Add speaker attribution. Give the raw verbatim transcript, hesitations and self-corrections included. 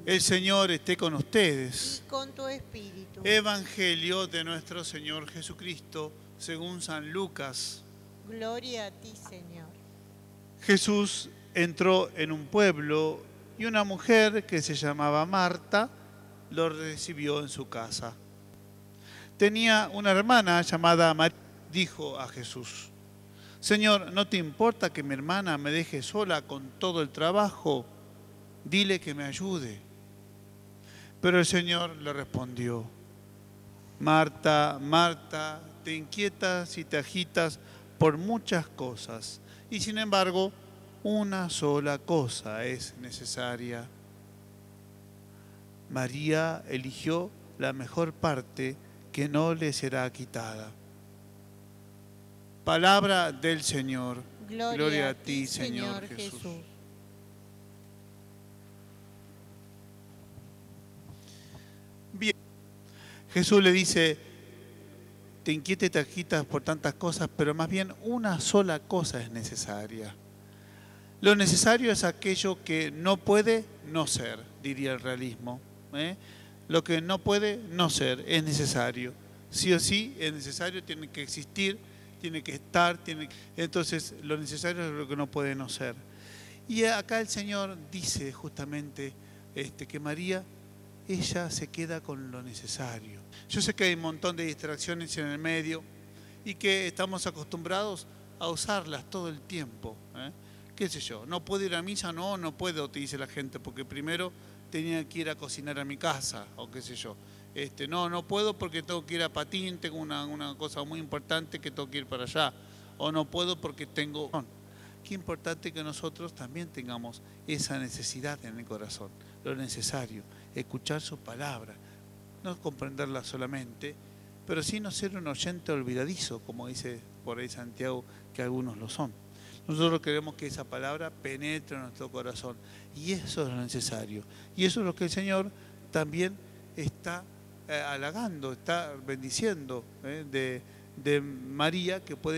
Speaker 1: El Señor esté con ustedes.
Speaker 2: Y con tu espíritu.
Speaker 1: Evangelio de nuestro Señor Jesucristo, según San Lucas.
Speaker 2: Gloria a ti, Señor.
Speaker 1: Jesús entró en un pueblo y una mujer que se llamaba Marta lo recibió en su casa. Tenía una hermana llamada María. Dijo a Jesús: Señor, ¿no te importa que mi hermana me deje sola con todo el trabajo? Dile que me ayude. Pero el Señor le respondió: Marta, Marta, te inquietas y te agitas por muchas cosas, y sin embargo, una sola cosa es necesaria. María eligió la mejor parte que no le será quitada. Palabra del Señor.
Speaker 2: Gloria,
Speaker 1: Gloria
Speaker 2: a ti, Señor Jesús. Jesús.
Speaker 1: Bien. Jesús le dice: te inquietas y te agitas por tantas cosas, pero más bien una sola cosa es necesaria. Lo necesario es aquello que no puede no ser, diría el realismo. ¿eh? Lo que no puede no ser es necesario. Sí o sí es necesario, tiene que existir, tiene que estar, tiene que... entonces lo necesario es lo que no puede no ser. Y acá el Señor dice justamente este, que María, ella se queda con lo necesario. Yo sé que hay un montón de distracciones en el medio y que estamos acostumbrados a usarlas todo el tiempo. ¿eh? ¿Qué sé yo? ¿No puedo ir a misa? No, no puedo, te dice la gente, porque primero tenía que ir a cocinar a mi casa, o qué sé yo. Este, no, no puedo porque tengo que ir a Patín, tengo una, una cosa muy importante que tengo que ir para allá. O no puedo porque tengo... Qué importante que nosotros también tengamos esa necesidad en el corazón, lo necesario, escuchar su palabra, no comprenderla solamente, pero sí no ser un oyente olvidadizo, como dice por ahí Santiago, que algunos lo son. Nosotros queremos que esa palabra penetre en nuestro corazón, y eso es lo necesario. Y eso es lo que el Señor también está eh, halagando, está bendiciendo eh, de, de María, que puede